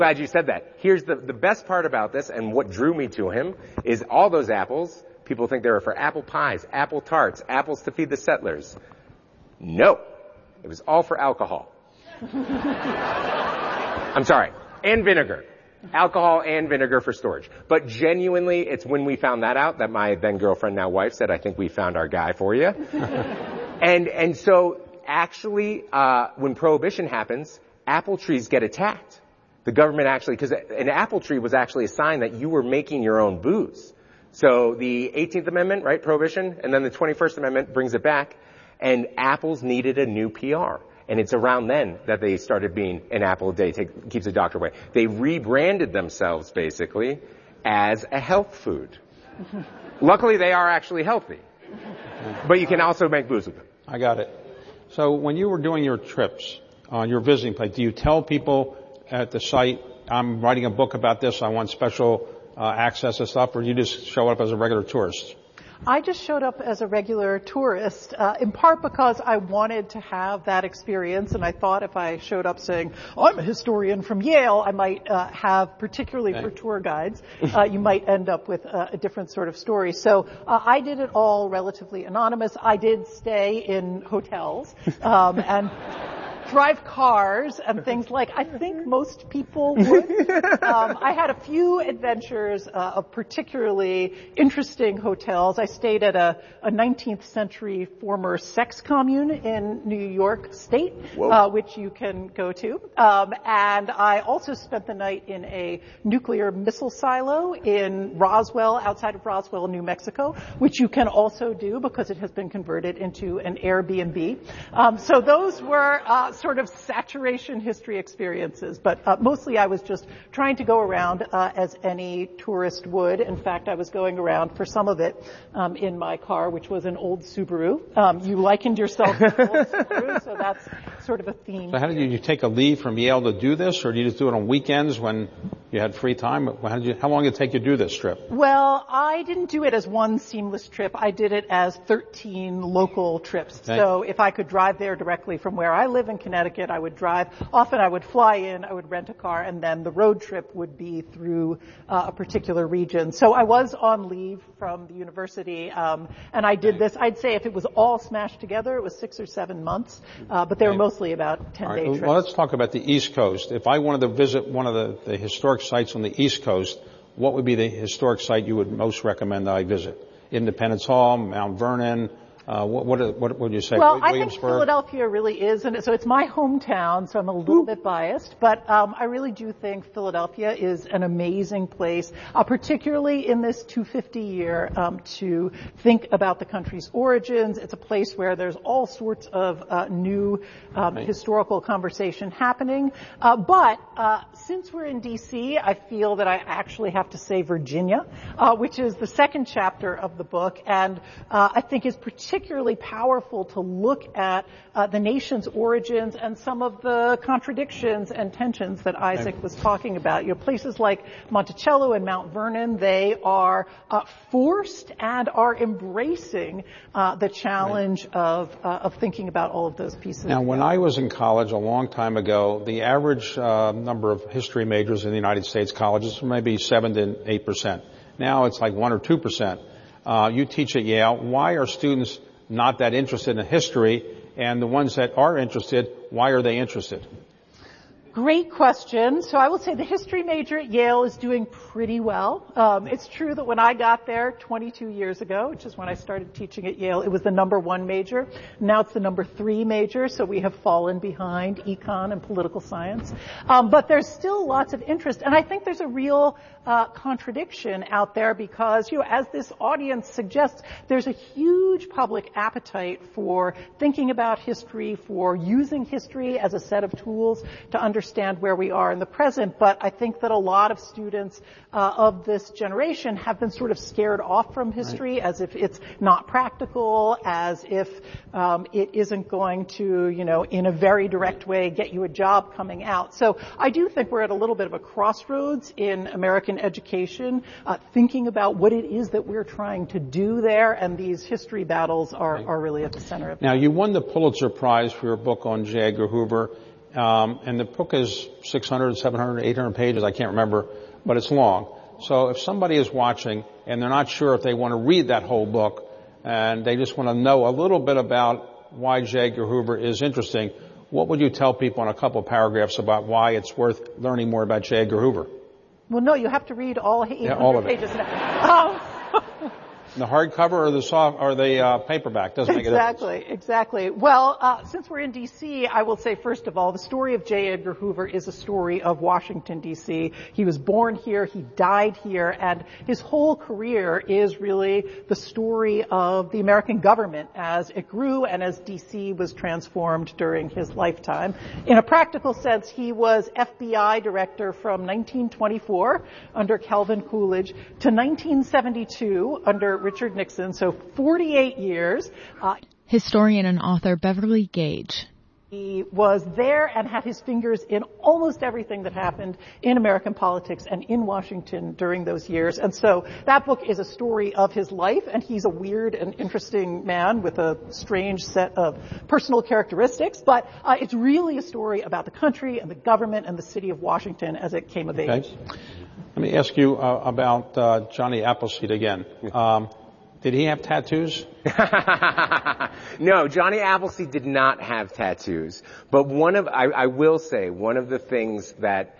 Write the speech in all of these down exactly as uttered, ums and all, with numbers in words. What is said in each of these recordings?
Glad you said that. Here's the, the best part about this, and what drew me to him, is all those apples, people think they were for apple pies, apple tarts, apples to feed the settlers. No. It was all for alcohol. I'm sorry. And vinegar. Alcohol and vinegar for storage. But genuinely, it's when we found that out that my then girlfriend, now wife, said, I think we found our guy for you. and, and so actually, uh, when Prohibition happens, apple trees get attacked. The government actually, because an apple tree was actually a sign that you were making your own booze. So the eighteenth Amendment, right, Prohibition, and then the twenty-first Amendment brings it back, and apples needed a new P R. And it's around then that they started being an apple a day take, keeps the doctor away. They rebranded themselves, basically, as a health food. Luckily, they are actually healthy. But you can also make booze with them. I got it. So when you were doing your trips on your visiting place, do you tell people at the site, I'm writing a book about this, I want special uh, access and stuff, or do you just show up as a regular tourist? I just showed up as a regular tourist, uh, in part because I wanted to have that experience, and I thought if I showed up saying, I'm a historian from Yale, I might uh, have, particularly for tour guides, uh, you might end up with uh, a different sort of story. So uh, I did it all relatively anonymous. I did stay in hotels, um, and drive cars and things like I think most people would. Um, I had a few adventures uh, of particularly interesting hotels. I stayed at a, a nineteenth century former sex commune in New York State, uh, which you can go to. Um, and I also spent the night in a nuclear missile silo in Roswell, outside of Roswell, New Mexico, which you can also do because it has been converted into an Airbnb. Um, so those were uh, sort of saturation history experiences, but uh, mostly I was just trying to go around uh, as any tourist would. In fact, I was going around for some of it um, in my car, which was an old Subaru. Um, you likened yourself to an old Subaru, so that's sort of a theme. So how did you, you take a leave from Yale to do this, or did you just do it on weekends when you had free time? How, did you, how long did it take you to do this trip? Well, I didn't do it as one seamless trip. I did it as thirteen local trips. Okay. So if I could drive there directly from where I live in Connecticut, I would drive. Often I would fly in, I would rent a car, and then the road trip would be through uh, a particular region. So I was on leave from the university, um, and I did this. I'd say if it was all smashed together, it was six or seven months, uh, but they were mostly about ten-day right. trips. Well, let's talk about the East Coast. If I wanted to visit one of the, the historic sites on the East Coast, what would be the historic site you would most recommend that I visit? Independence Hall, Mount Vernon, Uh, what, what, what would you say? Well, I think Williamsburg? Philadelphia really is, and so it's my hometown, so I'm a little bit biased, but um, I really do think Philadelphia is an amazing place, uh, particularly in this two hundred fifty year, um, to think about the country's origins. It's a place where there's all sorts of uh, new um, right. historical conversation happening. Uh, but uh, since we're in D C, I feel that I actually have to say Virginia, uh, which is the second chapter of the book, and uh, I think is particularly particularly powerful to look at uh, the nation's origins and some of the contradictions and tensions that Isaac was talking about. You know, places like Monticello and Mount Vernon, they are uh, forced and are embracing uh, the challenge right. of uh, of thinking about all of those pieces. Now, when I was in college a long time ago, the average uh, number of history majors in the United States colleges was maybe seven to eight percent. Now it's like one or two percent. Uh, you teach at Yale. Why are students not that interested in history? And the ones that are interested, why are they interested? Great question. So I will say the history major at Yale is doing pretty well. Um, it's true that when I got there twenty-two years ago, which is when I started teaching at Yale, it was the number one major. Now it's the number three major, so we have fallen behind econ and political science. Um, but there's still lots of interest, and I think there's a real uh, contradiction out there because, you know, as this audience suggests, there's a huge public appetite for thinking about history, for using history as a set of tools to understand understand where we are in the present, but I think that a lot of students uh, of this generation have been sort of scared off from history right. as if it's not practical, as if um, it isn't going to, you know, in a very direct way get you a job coming out. So I do think we're at a little bit of a crossroads in American education, uh, thinking about what it is that we're trying to do there, and these history battles are, right. are really at the center of it. Now, you won the Pulitzer Prize for your book on J. Edgar Hoover. Um, and the book is six hundred, seven hundred, eight hundred pages, I can't remember, but it's long. So if somebody is watching and they're not sure if they want to read that whole book and they just want to know a little bit about why J. Edgar Hoover is interesting, what would you tell people in a couple of paragraphs about why it's worth learning more about J. Edgar Hoover? Well, no, you have to read all eight hundred yeah, all of it. pages. Um, The hardcover or the soft or the uh, paperback doesn't make a difference. Exactly, exactly. Well, uh, since we're in D C, I will say first of all, the story of J. Edgar Hoover is a story of Washington, D C. He was born here, he died here, and his whole career is really the story of the American government as it grew and as D C was transformed during his lifetime. In a practical sense, he was F B I director from nineteen twenty-four under Calvin Coolidge to nineteen seventy-two under Richard Nixon, so forty-eight years. Uh, Historian and author Beverly Gage. He was there and had his fingers in almost everything that happened in American politics and in Washington during those years. And so that book is a story of his life, and he's a weird and interesting man with a strange set of personal characteristics. But uh, it's really a story about the country and the government and the city of Washington as it came of okay. age. Let me ask you uh, about uh, Johnny Appleseed again. Um, did he have tattoos? No, Johnny Appleseed did not have tattoos. But one of, I, I will say, one of the things that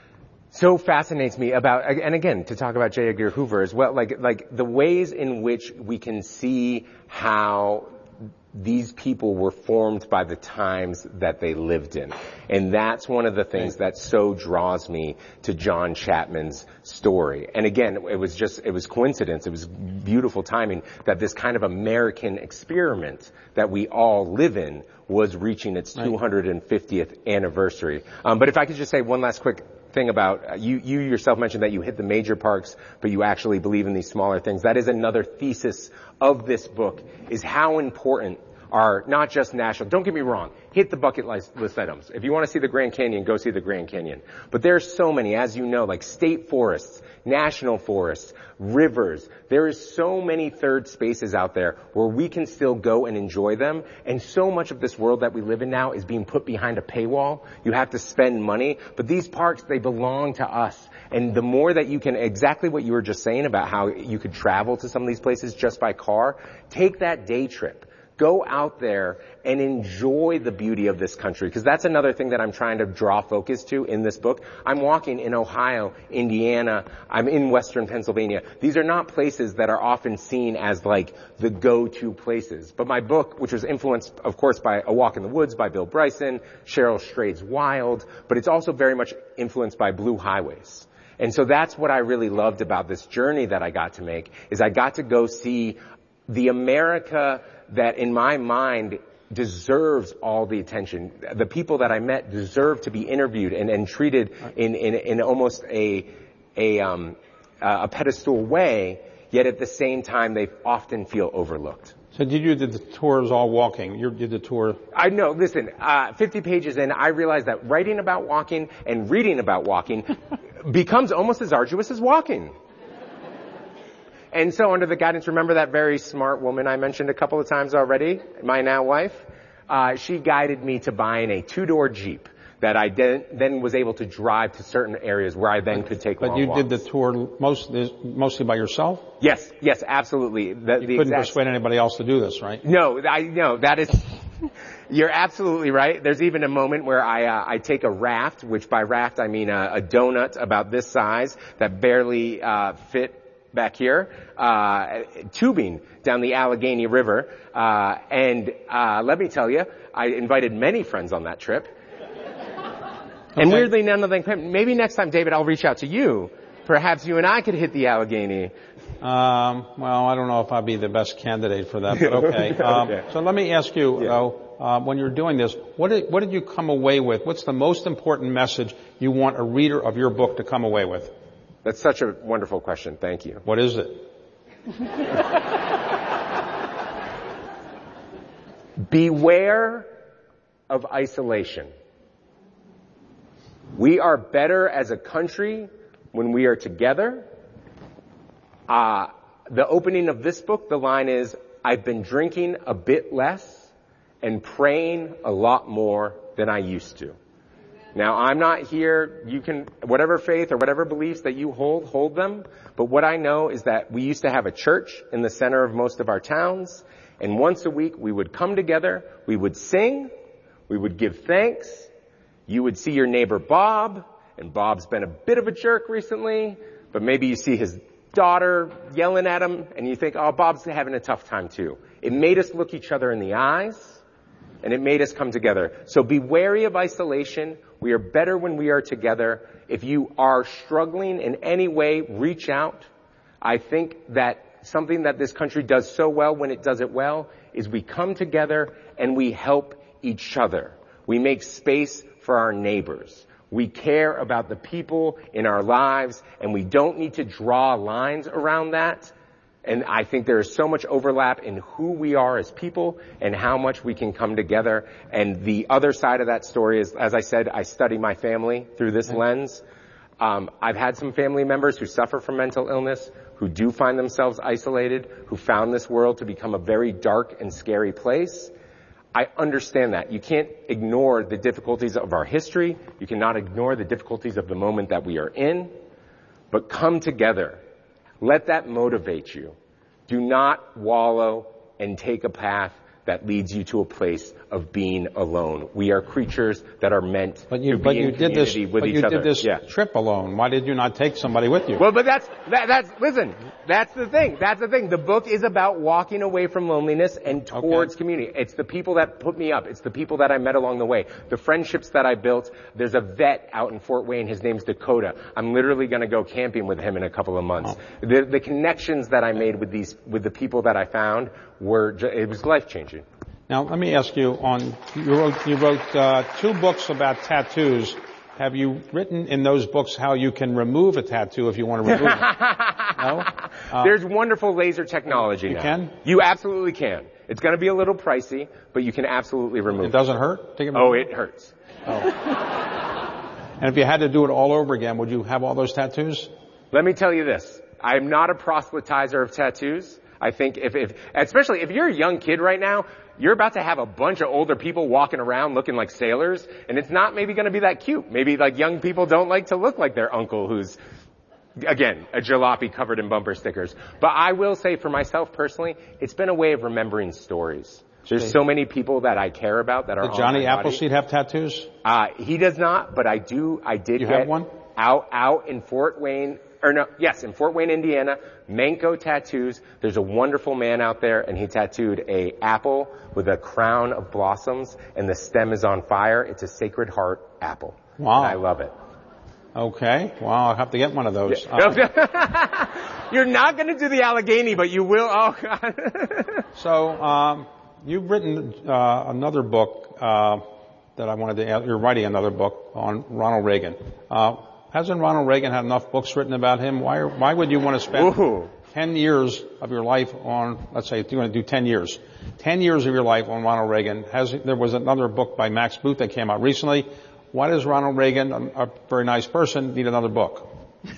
so fascinates me about, and again, to talk about J. Edgar Hoover as well, like, like the ways in which we can see how these people were formed by the times that they lived in. And that's one of the things that so draws me to John Chapman's story. And again, it was just, it was coincidence. It was beautiful timing that this kind of American experiment that we all live in was reaching its two hundred fiftieth anniversary. Um, but if I could just say one last quick thing about, uh, you, you yourself mentioned that you hit the major parks, but you actually believe in these smaller things. That is another thesis of this book, is how important are not just national, don't get me wrong, hit the bucket list, list items. If you want to see the Grand Canyon, go see the Grand Canyon. But there's so many, as you know, like state forests, national forests, rivers. There is so many third spaces out there where we can still go and enjoy them. And so much of this world that we live in now is being put behind a paywall. You have to spend money. But these parks, they belong to us. And the more that you can, exactly what you were just saying about how you could travel to some of these places just by car, take that day trip. Go out there and enjoy the beauty of this country, because that's another thing that I'm trying to draw focus to in this book. I'm walking in Ohio, Indiana, I'm in Western Pennsylvania. These are not places that are often seen as like the go-to places. But my book, which was influenced, of course, by A Walk in the Woods by Bill Bryson, Cheryl Strayed's Wild, but it's also very much influenced by Blue Highways. And so that's what I really loved about this journey that I got to make, is I got to go see the America that in my mind deserves all the attention. The people that I met deserve to be interviewed and, and treated in, in, in almost a, a, um, a pedestal way, yet at the same time they often feel overlooked. So did you did the tours all walking? You did the tour? I know, listen, uh, fifty pages in, I realized that writing about walking and reading about walking becomes almost as arduous as walking. And so under the guidance, remember that very smart woman I mentioned a couple of times already, my now wife? Uh, she guided me to buying a two-door Jeep that I then, then was able to drive to certain areas where I then could take but long you walks. did the tour most, mostly by yourself? Yes, yes, absolutely. The, You the couldn't exact... persuade anybody else to do this, right? No, I no, that is... You're absolutely right. There's even a moment where I uh, I take a raft, which by raft I mean a, a donut about this size that barely uh, fit back here, uh, tubing down the Allegheny River. Uh, and, uh, let me tell you, I invited many friends on that trip. Okay. And weirdly, none of them came. Maybe next time, David, I'll reach out to you. Perhaps you and I could hit the Allegheny. Um, well, I don't know if I'd be the best candidate for that, but okay. okay. Um, so let me ask you, yeah. though, uh, when you're doing this, what did, what did you come away with? What's the most important message you want a reader of your book to come away with? That's such a wonderful question. Thank you. What is it? Beware of isolation. We are better as a country when we are together. Uh, the opening of this book, the line is, I've been drinking a bit less and praying a lot more than I used to. Now, I'm not here, you can, whatever faith or whatever beliefs that you hold, hold them. But what I know is that we used to have a church in the center of most of our towns. And once a week, we would come together, we would sing, we would give thanks. You would see your neighbor Bob, and Bob's been a bit of a jerk recently, but maybe you see his daughter yelling at him, and you think, oh, Bob's having a tough time too. It made us look each other in the eyes, and it made us come together. So be wary of isolation. We are better when we are together. If you are struggling in any way, reach out. I think that something that this country does so well when it does it well is we come together and we help each other. We make space for our neighbors. We care about the people in our lives, and we don't need to draw lines around that. And I think there is so much overlap in who we are as people and how much we can come together. And the other side of that story is, as I said, I study my family through this lens. Um, I've had some family members who suffer from mental illness, who do find themselves isolated, who found this world to become a very dark and scary place. I understand that. You can't ignore the difficulties of our history. You cannot ignore the difficulties of the moment that we are in. But come together. Let that motivate you. Do not wallow and take a path that leads you to a place of being alone. We are creatures that are meant but you, to be but in you did this, community with but each you other. did this yeah. trip alone. Why did you not take somebody with you? Well, but that's, that, that's, listen, that's the thing. That's the thing. The book is about walking away from loneliness and towards okay. community. It's the people that put me up. It's the people that I met along the way. The friendships that I built. There's a vet out in Fort Wayne. His name's Dakota. I'm literally going to go camping with him in a couple of months. Oh. The, the connections that I made with these, with the people that I found were, it was life changing. Now, let me ask you, on you wrote, you wrote uh, two books about tattoos. Have you written in those books how you can remove a tattoo if you want to remove it? No? Uh, There's wonderful laser technology you now. You can? You absolutely can. It's going to be a little pricey, but you can absolutely remove it. It doesn't hurt? Take it oh, it hurts. Oh. And if you had to do it all over again, would you have all those tattoos? Let me tell you this. I'm not a proselytizer of tattoos. I think if, if, especially if you're a young kid right now, you're about to have a bunch of older people walking around looking like sailors, and it's not maybe going to be that cute. Maybe like young people don't like to look like their uncle who's, again, a jalopy covered in bumper stickers. But I will say for myself personally, it's been a way of remembering stories. There's so many people that I care about that are Did on Johnny my body. Appleseed have tattoos? Uh, he does not, but I do, I did you get have one? out, out in Fort Wayne, or no, yes, in Fort Wayne, Indiana, Manco Tattoos. There's a wonderful man out there, and he tattooed a apple with a crown of blossoms, and the stem is on fire. It's a Sacred Heart apple. Wow. And I love it. Okay. Wow, I'll have to get one of those. Yeah. Uh, You're not going to do the Allegheny, but you will. Oh, God. So, um, you've written uh, another book uh, that I wanted to ask. You're writing another book on Ronald Reagan. Uh, Hasn't Ronald Reagan had enough books written about him? Why, why would you want to spend Ooh. ten years of your life on, let's say, you're going to do ten years, ten years of your life on Ronald Reagan? Has, there was another book by Max Booth that came out recently. Why does Ronald Reagan, a, a very nice person, need another book?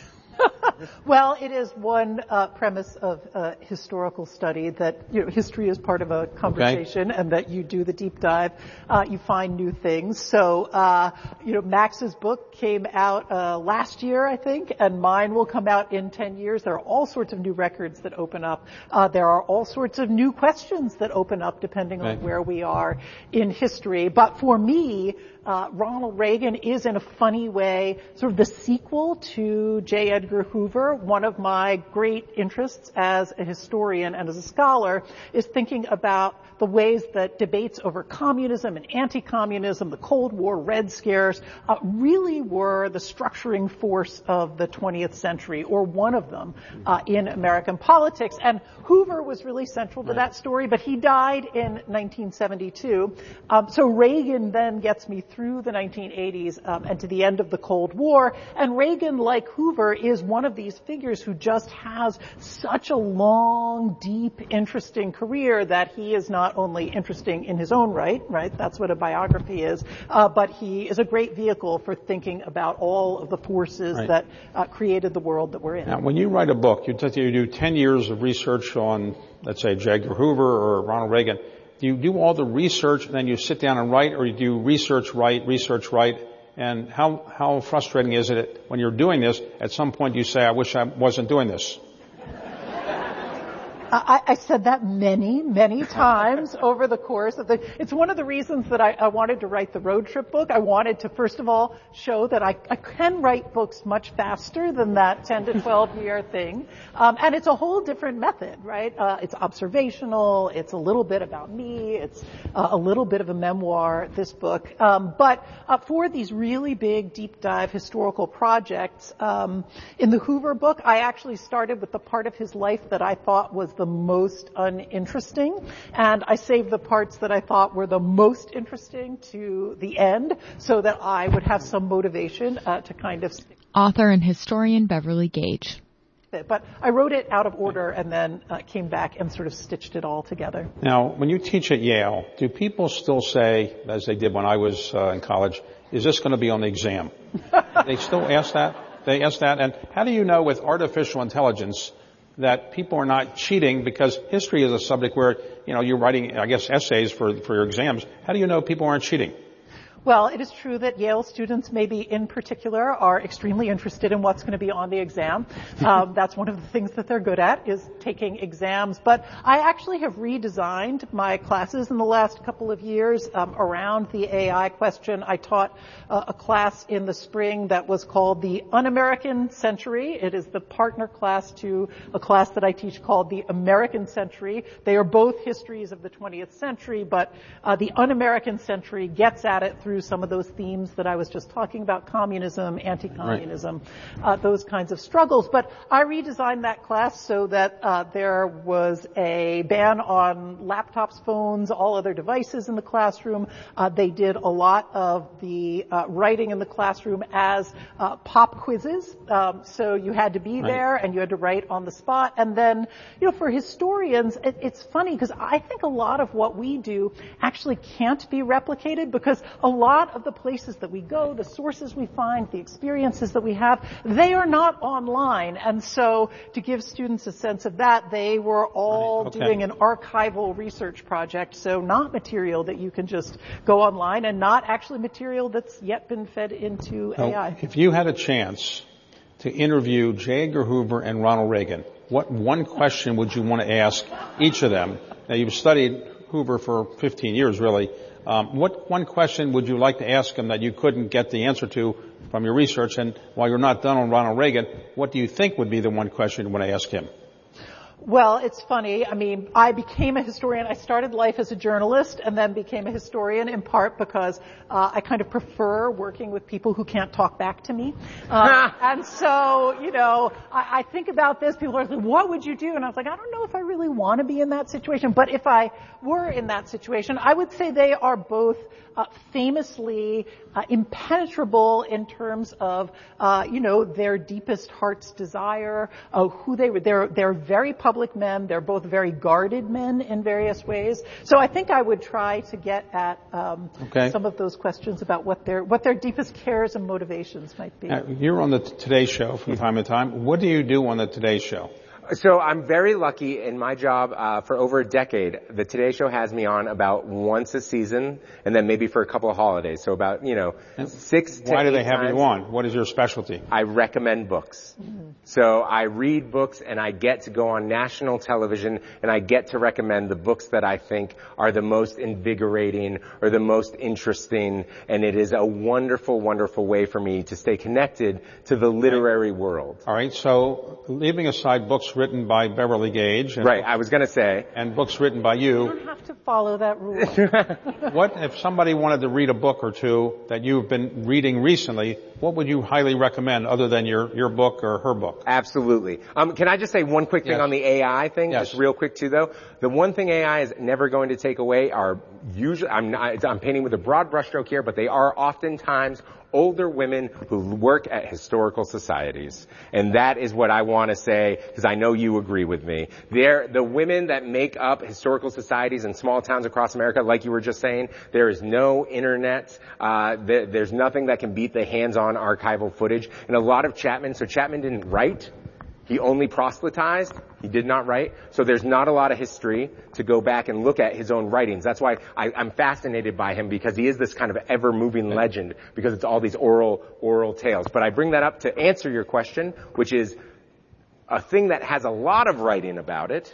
Well, it is one uh, premise of uh, historical study that, you know, history is part of a conversation, okay. And that you do the deep dive, uh, you find new things. So, uh, you know, Max's book came out uh, last year, I think, and mine will come out in ten years. There are all sorts of new records that open up. Uh, there are all sorts of new questions that open up depending okay. on where we are in history. But for me, Uh, Ronald Reagan is in a funny way sort of the sequel to J. Edgar Hoover. One of my great interests as a historian and as a scholar is thinking about the ways that debates over communism and anti-communism, the Cold War, Red Scares, uh, really were the structuring force of the twentieth century, or one of them, uh, in American politics. And Hoover was really central to that story, but he died in nineteen seventy-two. Um, so Reagan then gets me through through the nineteen eighties um, and to the end of the Cold War. And Reagan, like Hoover, is one of these figures who just has such a long, deep, interesting career that he is not only interesting in his own right, right? That's what a biography is, uh, but he is a great vehicle for thinking about all of the forces right. that uh, created the world that we're in. Now, when you write a book, you, you do ten years of research on, let's say, J. Edgar Hoover or Ronald Reagan. Do you do all the research and then you sit down and write, or you do research, write, research, write, And how, how frustrating is it when you're doing this, at some point you say, I wish I wasn't doing this? I, I said that many, many times over the course of the, it's one of the reasons that I, I wanted to write the road trip book. I wanted to, first of all, show that I, I can write books much faster than that ten to twelve year thing. Um, and it's a whole different method, right? Uh, it's observational. It's a little bit about me. It's uh, a little bit of a memoir, this book. Um, but uh, for these really big, deep dive historical projects, um, in the Hoover book, I actually started with the part of his life that I thought was the most uninteresting, and I saved the parts that I thought were the most interesting to the end so that I would have some motivation uh, to kind of stick. Author and historian Beverly Gage. But I wrote it out of order and then uh, came back and sort of stitched it all together. Now, when you teach at Yale, do people still say, as they did when I was uh, in college, is this going to be on the exam? They still ask that? They ask that? And how do you know with artificial intelligence that people are not cheating, because history is a subject where, you know, you're writing, I guess, essays for, for your exams. How do you know people aren't cheating? Well, it is true that Yale students, maybe in particular, are extremely interested in what's going to be on the exam. Um, that's one of the things that they're good at, is taking exams. But I actually have redesigned my classes in the last couple of years um, around the A I question. I taught uh, a class in the spring that was called the Un-American Century. It is the partner class to a class that I teach called the American Century. They are both histories of the twentieth century, but uh, the Un-American Century gets at it through some of those themes that I was just talking about: communism, anti-communism, right. uh, those kinds of struggles. But I redesigned that class so that uh, there was a ban on laptops, phones, all other devices in the classroom. Uh, they did a lot of the uh, writing in the classroom as uh, pop quizzes. Um, so you had to be right. there and you had to write on the spot. And then, you know, for historians, it, it's funny because I think a lot of what we do actually can't be replicated, because a lot of the places that we go, the sources we find, the experiences that we have, they are not online. And so to give students a sense of that, they were all right. okay. doing an archival research project, so not material that you can just go online, and not actually material that's yet been fed into now, A I. If you had a chance to interview J. Edgar Hoover and Ronald Reagan, what one question would you want to ask each of them? Now, you've studied Hoover for fifteen years, really. Um, what one question would you like to ask him that you couldn't get the answer to from your research? And while you're not done on Ronald Reagan, what do you think would be the one question you want to ask him? Well, it's funny. I mean, I became a historian. I started life as a journalist and then became a historian in part because uh, I kind of prefer working with people who can't talk back to me. Uh, and so, you know, I, I think about this. People are like, what would you do? And I was like, I don't know if I really want to be in that situation. But if I were in that situation, I would say they are both uh, famously uh, impenetrable in terms of, uh, you know, their deepest heart's desire, uh, who they were. They're, they're very public men. They're both very guarded men in various ways. So I think I would try to get at um, okay. some of those questions about what their what their deepest cares and motivations might be. Uh, you're on the Today Show from time to time. What do you do on the Today Show? So I'm very lucky in my job uh, for over a decade. The Today Show has me on about once a season, and then maybe for a couple of holidays. So about, you know, and six to Why do they eight have times. you on? What is your specialty? I recommend books. Mm-hmm. So I read books, and I get to go on national television, and I get to recommend the books that I think are the most invigorating or the most interesting. And it is a wonderful, wonderful way for me to stay connected to the literary right. world. All right. So leaving aside books written by Beverly Gage. And right, I was going to say. And books written by you. You don't have to follow that rule. What if somebody wanted to read a book or two that you've been reading recently, what would you highly recommend other than your, your book or her book? Absolutely. Um, can I just say one quick thing yes. on the A I thing? Yes. Just real quick too though. The one thing A I is never going to take away are usually, I'm not, I'm painting with a broad brushstroke here, but they are oftentimes older women who work at historical societies. And that is what I want to say, because I know you agree with me. They're the women that make up historical societies in small towns across America, like you were just saying. There is no internet. Uh, there, there's nothing that can beat the hands-on archival footage. And a lot of Chapman, so Chapman didn't write. He only proselytized. He did not write. So there's not a lot of history to go back and look at his own writings. That's why I, I'm fascinated by him, because he is this kind of ever-moving legend, because it's all these oral, oral tales. But I bring that up to answer your question, which is a thing that has a lot of writing about it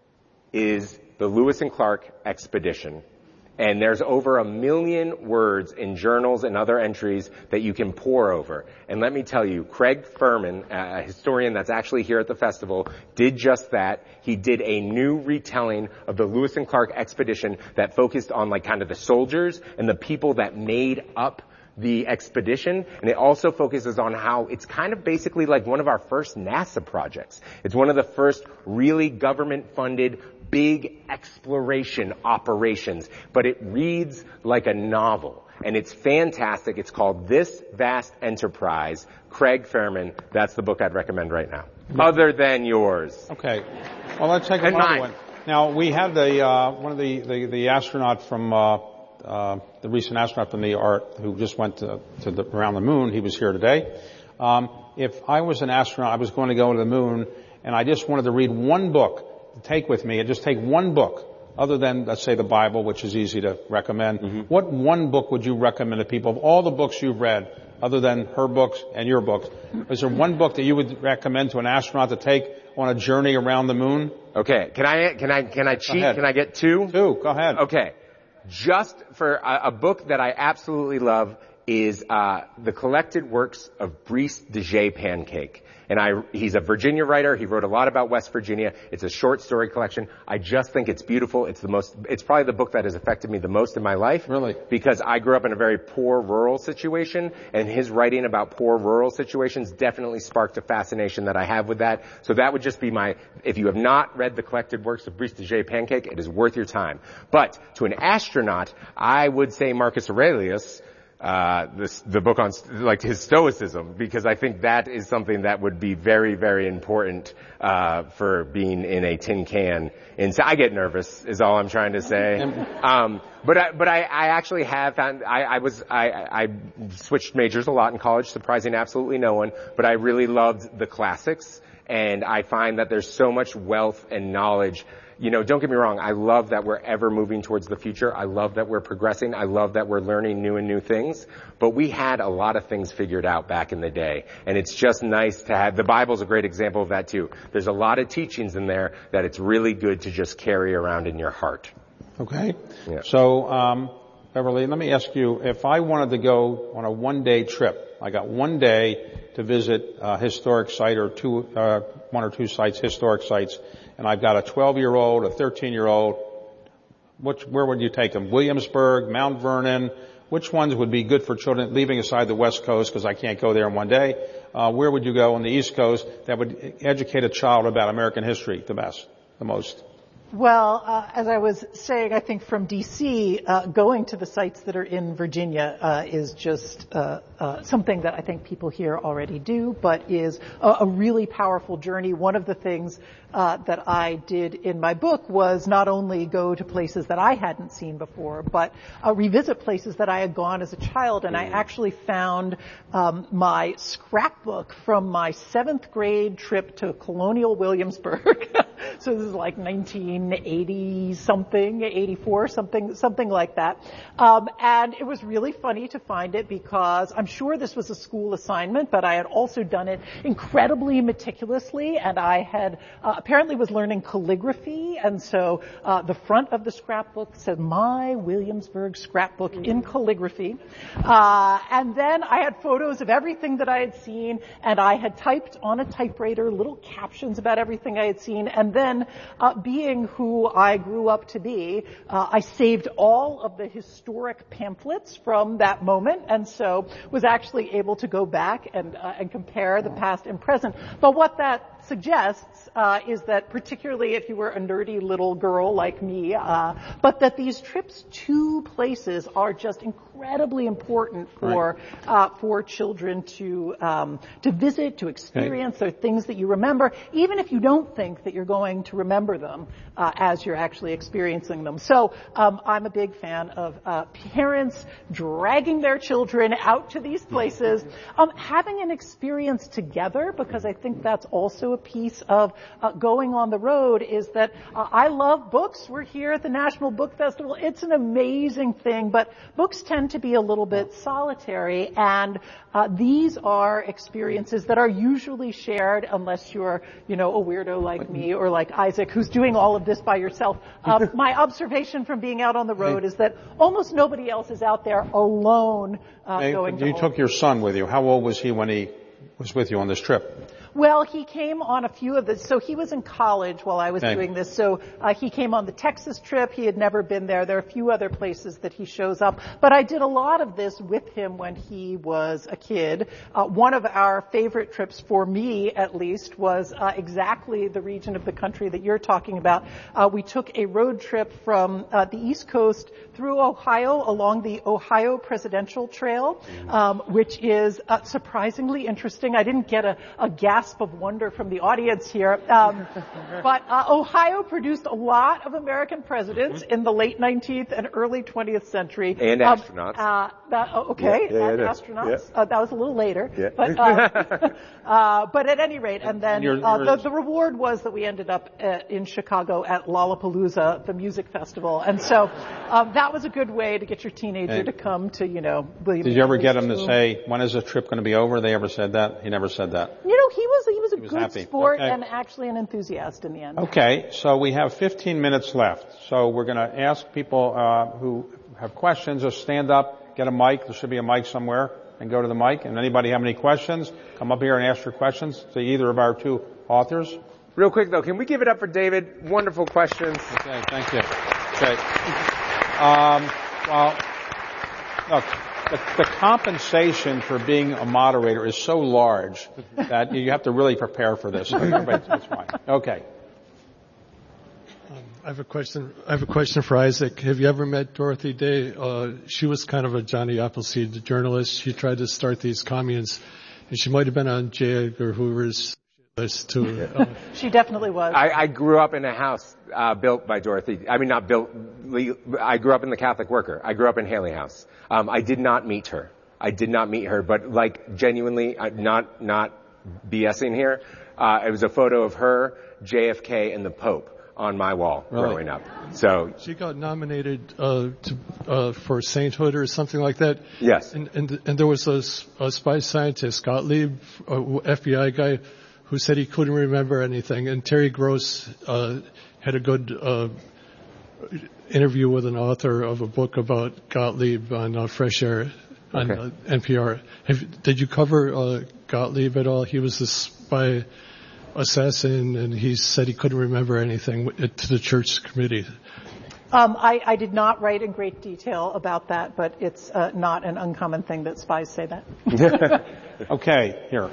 is the Lewis and Clark expedition. And there's over a million words in journals and other entries that you can pore over. And let me tell you, Craig Furman, a historian that's actually here at the festival, did just that. He did a new retelling of the Lewis and Clark expedition that focused on like kind of the soldiers and the people that made up the expedition. And it also focuses on how it's kind of basically like one of our first NASA projects. It's one of the first really government-funded big exploration operations, but it reads like a novel, and it's fantastic. It's called This Vast Enterprise. Craig Furman, that's the book I'd recommend right now, other than yours. Okay. Well, let's take And another mine. one. Now, we had the, uh, one of the, the, the astronaut from, uh, uh, the recent astronaut from the art who just went to, to the, around the moon. He was here today. Um, if I was an astronaut, I was going to go to the moon, and I just wanted to read one book to take with me, and just take one book, other than, let's say, the Bible, which is easy to recommend. Mm-hmm. What one book would you recommend to people? Of all the books you've read, other than her books and your books, is there one book that you would recommend to an astronaut to take on a journey around the moon? Okay, can I, can I, can I cheat? Can I get two? Two, go ahead. Okay. Just for a, a book that I absolutely love is, uh, The Collected Works of Brice de Jay Pancake. And I, he's a Virginia writer. He wrote a lot about West Virginia. It's a short story collection. I just think it's beautiful. It's the most, it's probably the book that has affected me the most in my life. Really? Because I grew up in a very poor rural situation, and his writing about poor rural situations definitely sparked a fascination that I have with that. So that would just be my, if you have not read The Collected Works of Brice de Jay Pancake, it is worth your time. But to an astronaut, I would say Marcus Aurelius, uh, this, the book on, like, his stoicism, because I think that is something that would be very, very important, uh, for being in a tin can. And so I get nervous, is all I'm trying to say. Um, but I, but I, I actually have found, I, I was, I, I switched majors a lot in college, surprising absolutely no one, but I really loved the classics, and I find that there's so much wealth and knowledge. You know, don't get me wrong, I love that we're ever moving towards the future. I love that we're progressing. I love that we're learning new and new things. But we had a lot of things figured out back in the day. And it's just nice to have, the Bible's a great example of that too. There's a lot of teachings in there that it's really good to just carry around in your heart. Okay. Yeah. So, um, Beverly, let me ask you, if I wanted to go on a one-day trip, I got one day to visit a historic site or two, uh, one or two sites, historic sites, and I've got a twelve-year-old, a thirteen-year-old, which, where would you take them? Williamsburg, Mount Vernon? Which ones would be good for children, leaving aside the West Coast, because I can't go there in one day? Uh, where would you go on the East Coast that would educate a child about American history the best, the most? Well, uh, as I was saying, I think from D C, uh, going to the sites that are in Virginia uh, is just uh, uh, something that I think people here already do, but is a, a really powerful journey. One of the things uh, that I did in my book was not only go to places that I hadn't seen before, but uh, revisit places that I had gone as a child. And I actually found um, my scrapbook from my seventh grade trip to Colonial Williamsburg. So this is like nineteen eighty something, eighty-four, something, something like that. Um, and it was really funny to find it because I'm sure this was a school assignment, but I had also done it incredibly meticulously, and I had uh, apparently was learning calligraphy, and so uh, the front of the scrapbook said "My Williamsburg Scrapbook" in calligraphy. Uh, and then I had photos of everything that I had seen, and I had typed on a typewriter little captions about everything I had seen, and then uh, being who I grew up to be, uh, I saved all of the historic pamphlets from that moment, and so was actually able to go back and, uh, and compare the past and present. But what that suggests uh, is that particularly if you were a nerdy little girl like me, uh, but that these trips to places are just incredibly important for right. uh, for children to um, to visit, to experience. Okay. They're things that you remember, even if you don't think that you're going to remember them uh, as you're actually experiencing them. So um, I'm a big fan of uh, parents dragging their children out to these places, um, having an experience together, because I think that's also also a piece of uh, going on the road is that uh, I love books. We're here at the National Book Festival. It's an amazing thing, but books tend to be a little bit solitary, and uh, these are experiences that are usually shared unless you're, you know, a weirdo like me or like Isaac, who's doing all of this by yourself. Uh, my observation from being out on the road is that almost nobody else is out there alone uh, Hey, going to you took your son with you. How old was he when he was with you on this trip? Well, he came on a few of the, so he was in college while I was okay. doing this. So uh, he came on the Texas trip. He had never been there. There are a few other places that he shows up. But I did a lot of this with him when he was a kid. Uh, one of our favorite trips, for me at least, was uh, exactly the region of the country that you're talking about. Uh, we took a road trip from uh, the East Coast through Ohio along the Ohio Presidential Trail, um, which is uh, surprisingly interesting. I didn't get a, a gas of wonder from the audience here. Um, but uh, Ohio produced a lot of American presidents in the late nineteenth and early twentieth century. And um, astronauts. Uh, that, oh, okay, yeah, yeah, and yeah, astronauts. yeah. Uh, that was a little later. Yeah. But, uh, uh, but at any rate, and then You're, uh, you're, the, the reward was that we ended up uh, in Chicago at Lollapalooza, the music festival. And so um, that was a good way to get your teenager Hey. to come to, you know, William Did you ever get him to Shakespeare. say, when is the trip going to be over? They ever said that? He never said that. You know, he was, he was a He was good happy. sport Okay. and actually an enthusiast in the end. Okay, so we have fifteen minutes left. So we're going to ask people uh, who have questions to stand up, get a mic. There should be a mic somewhere, and go to the mic. And anybody have any questions, come up here and ask your questions to either of our two authors. Real quick though, can we give it up for David? Wonderful questions. Okay, thank you. Okay. Um, well, look, the, the compensation for being a moderator is so large that you have to really prepare for this. But that's fine. Okay. Um, I have a question. I have a question for Isaac. Have you ever met Dorothy Day? Uh, she was kind of a Johnny Appleseed journalist. She tried to start these communes, and she might have been on J. Edgar Hoover's list too. Uh, She definitely was. I, I grew up in a house uh, built by Dorothy. I mean, not built. I grew up in the Catholic Worker. I grew up in Haley House. Um, I did not meet her. I did not meet her, but like genuinely, uh, not not BSing here. Uh, it was a photo of her, J F K, and the Pope on my wall Really? growing up. So she got nominated uh, to, uh, for sainthood or something like that. yes, And and, and there was a, a spy scientist, Gottlieb, a F B I guy, who said he couldn't remember anything. And Terry Gross uh, had a good uh, interview with an author of a book about Gottlieb on uh, Fresh Air on Okay. uh, N P R. Have, did you cover uh, Gottlieb at all? He was a spy assassin, and he said he couldn't remember anything to the church committee. Um, I, I did not write in great detail about that, but it's uh, not an uncommon thing that spies say that. Okay, here.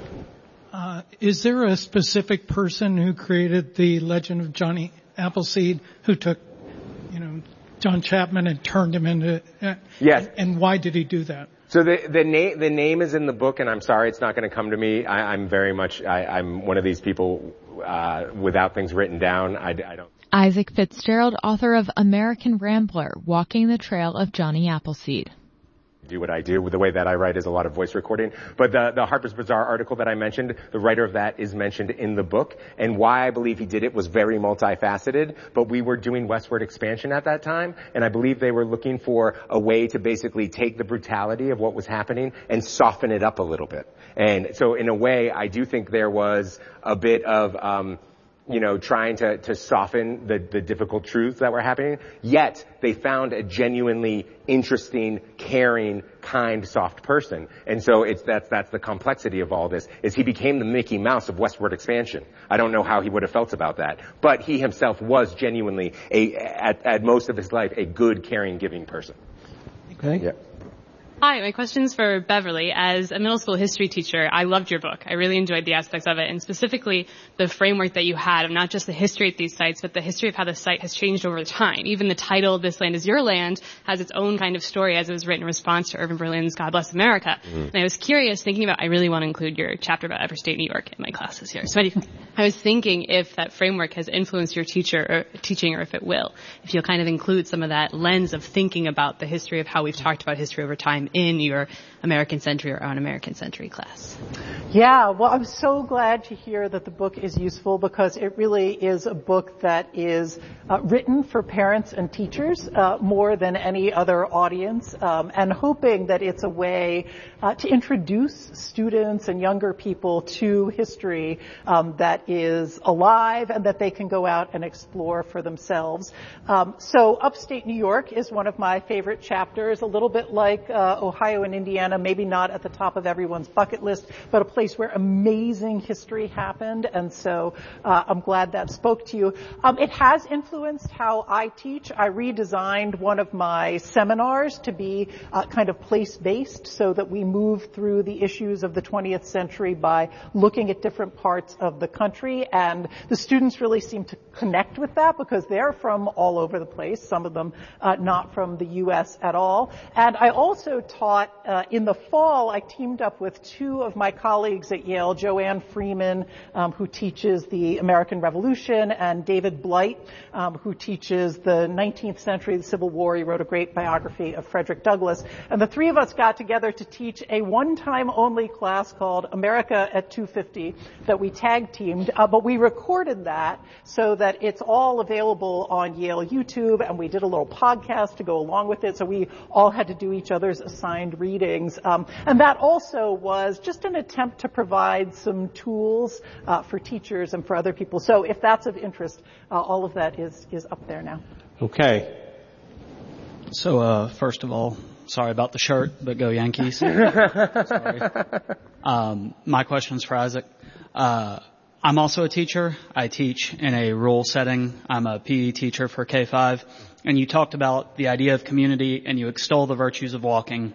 Uh, is there a specific person who created the legend of Johnny Appleseed who took, you know, John Chapman and turned him into? Uh, Yes. And why did he do that? So the the name the name is in the book, and I'm sorry it's not going to come to me. I, I'm very much I, I'm one of these people uh, without things written down. I, I don't. Isaac Fitzgerald, author of American Rambler, Walking the Trail of Johnny Appleseed. Do what I do. The way that I write is a lot of voice recording. But the, the Harper's Bazaar article that I mentioned, the writer of that is mentioned in the book. And why I believe he did it was very multifaceted. But we were doing westward expansion at that time. And I believe they were looking for a way to basically take the brutality of what was happening and soften it up a little bit. And so in a way, I do think there was a bit of, um, you know, trying to, to soften the, the difficult truths that were happening. Yet, they found a genuinely interesting, caring, kind, soft person. And so it's, that's, that's the complexity of all this, is he became the Mickey Mouse of westward expansion. I don't know how he would have felt about that. But he himself was genuinely, a, at, at most of his life, a good, caring, giving person. Okay. Yeah. Hi, my question's for Beverly. As a middle school history teacher, I loved your book. I really enjoyed the aspects of it, and specifically the framework that you had of not just the history of these sites, but the history of how the site has changed over time. Even the title, This Land is Your Land, has its own kind of story as it was written in response to Irving Berlin's God Bless America. Mm-hmm. And I was curious, thinking about, I really want to include your chapter about Everstate, New York in my classes here. So I was thinking if that framework has influenced your teacher or teaching, or if it will, if you'll kind of include some of that lens of thinking about the history of how we've talked about history over time um, in your American Century or Un-American Century class. Yeah, well, I'm so glad to hear that the book is useful because it really is a book that is uh, written for parents and teachers uh, more than any other audience, um, and hoping that it's a way uh, to introduce students and younger people to history um, that is alive and that they can go out and explore for themselves. Um, so upstate New York is one of my favorite chapters, a little bit like uh, Ohio and Indiana, maybe not at the top of everyone's bucket list, but a place where amazing history happened, and so uh, I'm glad that spoke to you. Um, it has influenced how I teach. I redesigned one of my seminars to be uh, kind of place-based so that we move through the issues of the twentieth century by looking at different parts of the country, and the students really seem to connect with that because they're from all over the place, some of them uh, not from the U S at all. And I also taught uh, in the fall, I teamed up with two of my colleagues at Yale, Joanne Freeman, um, who teaches the American Revolution, and David Blight, um, who teaches the nineteenth century, the Civil War. He wrote a great biography of Frederick Douglass. And the three of us got together to teach a one-time only class called America at two fifty that we tag teamed, uh, but we recorded that so that it's all available on Yale YouTube, and we did a little podcast to go along with it, so we all had to do each other's assigned readings. Um, and that also was just an attempt to provide some tools uh, for teachers and for other people. So if that's of interest, uh, all of that is, is up there now. Okay. So, uh, first of all, sorry about the shirt, but go Yankees. Sorry. Um, my question's for Isaac. Uh, I'm also a teacher. I teach in a rural setting. I'm a P E teacher for K five. And you talked about the idea of community and you extol the virtues of walking.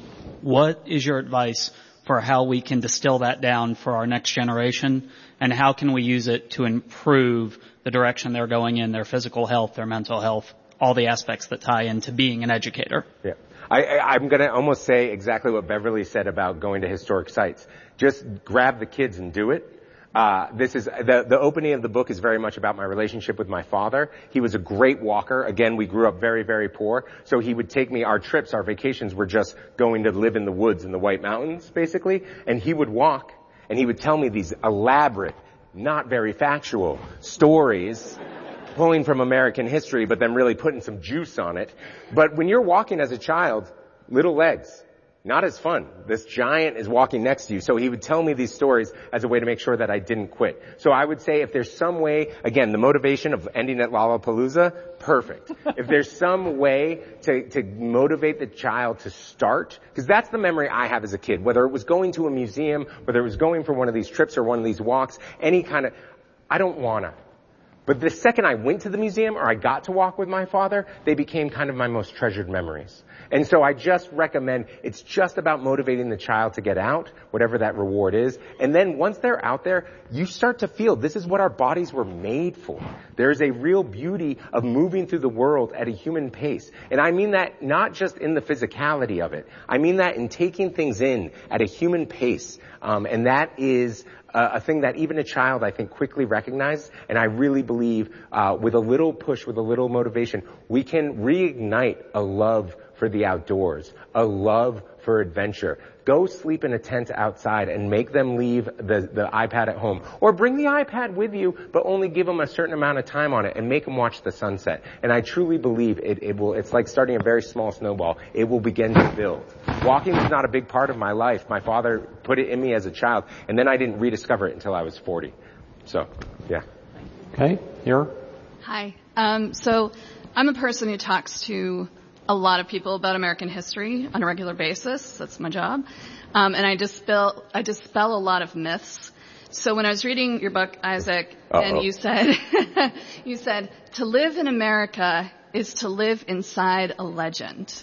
What is your advice for how we can distill that down for our next generation, and how can we use it to improve the direction they're going in, their physical health, their mental health, all the aspects that tie into being an educator? Yeah. I, I, I'm going to almost say exactly what Beverly said about going to historic sites. Just grab the kids and do it. Uh, this is, the, the opening of the book is very much about my relationship with my father. He was a great walker. Again, we grew up very, very poor. So he would take me, our trips, our vacations were just going to live in the woods in the White Mountains, basically. And he would walk and he would tell me these elaborate, not very factual stories, pulling from American history, but then really putting some juice on it. But when you're walking as a child, little legs, not as fun. This giant is walking next to you. So he would tell me these stories as a way to make sure that I didn't quit. So I would say if there's some way, again, the motivation of ending at Lollapalooza, perfect. If there's some way to, to motivate the child to start, because that's the memory I have as a kid, whether it was going to a museum, whether it was going for one of these trips or one of these walks, any kind of, I don't wanna. But the second I went to the museum or I got to walk with my father, they became kind of my most treasured memories. And so I just recommend, it's just about motivating the child to get out, whatever that reward is. And then once they're out there, you start to feel this is what our bodies were made for. There's a real beauty of moving through the world at a human pace. And I mean that not just in the physicality of it. I mean that in taking things in at a human pace. Um, and that is uh, a thing that even a child, I think, quickly recognizes. And I really believe uh, with a little push, with a little motivation, we can reignite a love for the outdoors, a love for adventure. Go sleep in a tent outside and make them leave the, the iPad at home. Or bring the iPad with you, but only give them a certain amount of time on it and make them watch the sunset. And I truly believe it, it will, it's like starting a very small snowball. It will begin to build. Walking was not a big part of my life. My father put it in me as a child, and then I didn't rediscover it until I was forty. So, yeah. Okay, here. Hi. Um, so I'm a person who talks to a lot of people about American history on a regular basis. That's my job. Um, and I dispel, I dispel a lot of myths. So when I was reading your book, Isaac, Uh-oh. and you said, you said, to live in America is to live inside a legend.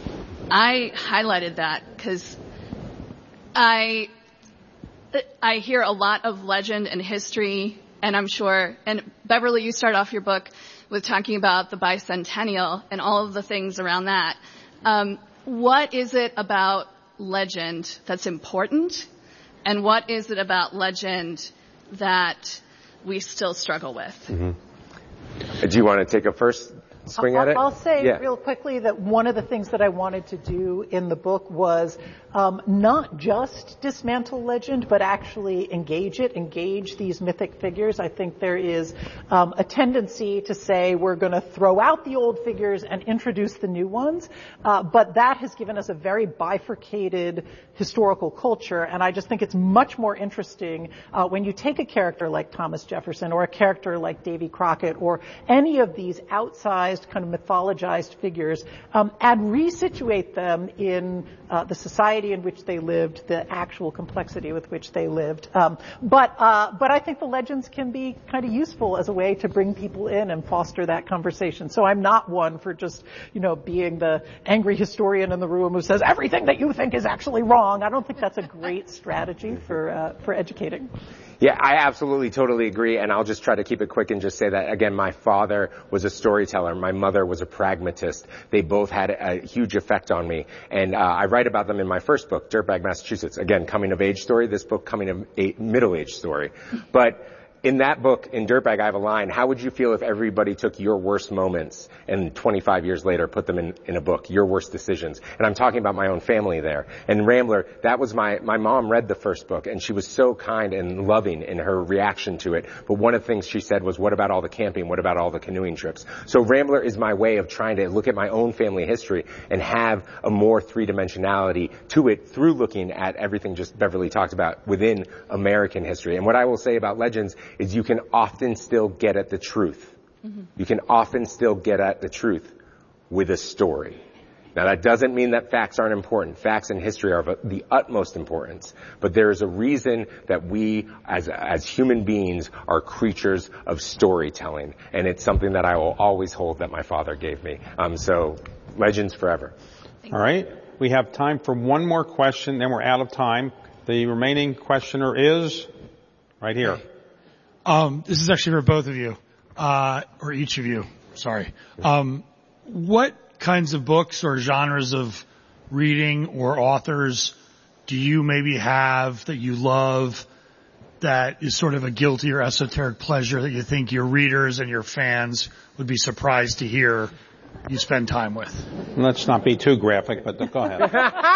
I highlighted that because I, I hear a lot of legend and history, and I'm sure, and Beverly, you start off your book with talking about the bicentennial and all of the things around that. Um, what is it about legend that's important, and what is it about legend that we still struggle with? Mm-hmm. Do you want to take a first swing I'll, at it? I'll say yeah. real quickly that one of the things that I wanted to do in the book was um, not just dismantle legend, but actually engage it, engage these mythic figures. I think there is um, a tendency to say we're going to throw out the old figures and introduce the new ones, uh, but that has given us a very bifurcated historical culture, and I just think it's much more interesting uh, when you take a character like Thomas Jefferson or a character like Davy Crockett or any of these outsized kind of mythologized figures um, and resituate them in uh, the society in which they lived, the actual complexity with which they lived. Um, but uh, but I think the legends can be kind of useful as a way to bring people in and foster that conversation. So I'm not one for just, you know, being the angry historian in the room who says everything that you think is actually wrong. I don't think that's a great strategy for uh, for educating. Yeah, I absolutely, totally agree, and I'll just try to keep it quick and just say that, again, my father was a storyteller. My mother was a pragmatist. They both had a huge effect on me, and uh, I write about them in my first book, Dirtbag, Massachusetts. Again, coming-of-age story, this book, coming-of-middle-age story. But in that book, in Dirtbag, I have a line, how would you feel if everybody took your worst moments and twenty-five years later put them in, in a book, your worst decisions? And I'm talking about my own family there. And Rambler, that was my, my mom read the first book, and she was so kind and loving in her reaction to it. But one of the things she said was, what about all the camping? What about all the canoeing trips? So Rambler is my way of trying to look at my own family history and have a more three-dimensionality to it through looking at everything just Beverly talked about within American history. And what I will say about legends is you can often still get at the truth. Mm-hmm. You can often still get at the truth with a story. Now, that doesn't mean that facts aren't important. Facts in history are of the utmost importance. But there is a reason that we, as as human beings, are creatures of storytelling. And it's something that I will always hold that my father gave me. Um, so, legends forever. All right. We have time for one more question, then we're out of time. The remaining questioner is right here. Um, this is actually for both of you, uh, or each of you. Sorry. Um, what kinds of books or genres of reading or authors do you maybe have that you love that is sort of a guilty or esoteric pleasure that you think your readers and your fans would be surprised to hear you spend time with? Let's not be too graphic, but go ahead.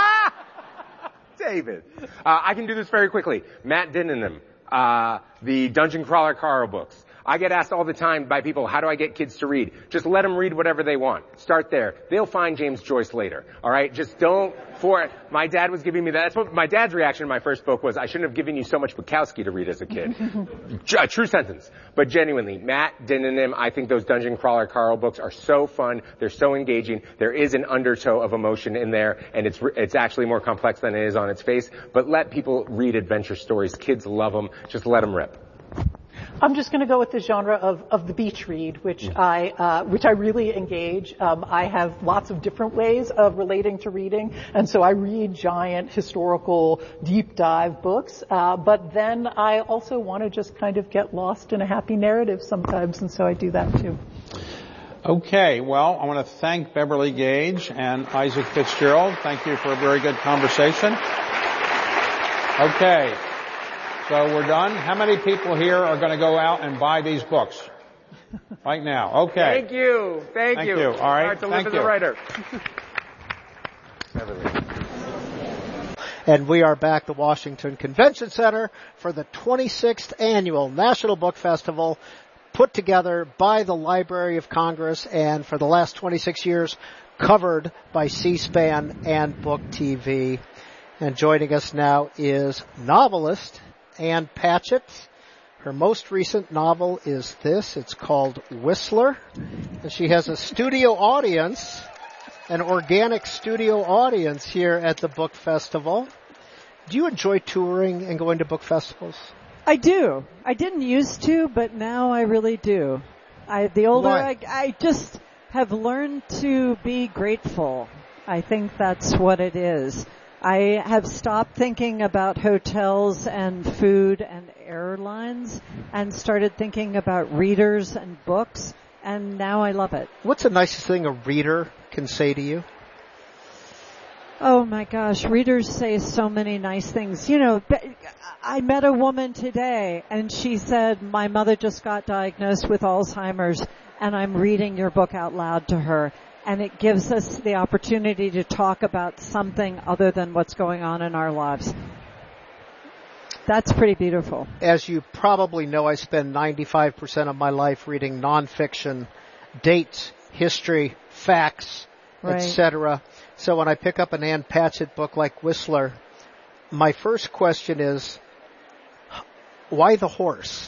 David. Uh, I can do this very quickly. Matt Dinningham. Uh, the Dungeon Crawler Carl books. I get asked all the time by people, how do I get kids to read? Just let them read whatever they want. Start there. They'll find James Joyce later. All right? Just don't for it. My dad was giving me that. That's what my dad's reaction to my first book was. I shouldn't have given you so much Bukowski to read as a kid. A true sentence. But genuinely, Matt Dinningham, I think those Dungeon Crawler Carl books are so fun. They're so engaging. There is an undertow of emotion in there, and it's it's actually more complex than it is on its face. But let people read adventure stories. Kids love them. Just let them rip. I'm just going to go with the genre of, of the beach read, which I uh, which I really engage. Um, I have lots of different ways of relating to reading, and so I read giant historical deep dive books. Uh, but then I also want to just kind of get lost in a happy narrative sometimes, and so I do that too. Okay, well, I want to thank Beverly Gage and Isaac Fitzgerald. Thank you for a very good conversation. Okay. So we're done. How many people here are going to go out and buy these books? Right now. Okay. Thank you. Thank, Thank you. you. All right. All right to Thank live you. as a writer. And we are back at the Washington Convention Center for the twenty-sixth Annual National Book Festival, put together by the Library of Congress and for the last twenty-six years covered by C-SPAN and Book T V. And joining us now is novelist Ann Patchett. Her most recent novel is this. It's called Whistler. And she has a studio audience, an organic studio audience here at the book festival. Do you enjoy touring and going to book festivals? I do. I didn't used to, but now I really do. I, the older I, I just have learned to be grateful. I think that's what it is. I have stopped thinking about hotels and food and airlines and started thinking about readers and books, and now I love it. What's the nicest thing a reader can say to you? Oh my gosh, readers say so many nice things. You know, I met a woman today and she said, my mother just got diagnosed with Alzheimer's and I'm reading your book out loud to her. And it gives us the opportunity to talk about something other than what's going on in our lives. That's pretty beautiful. As you probably know, I spend ninety-five percent of my life reading nonfiction, dates, history, facts, right. et cetera. So when I pick up an Ann Patchett book like Whistler, my first question is, why the horse?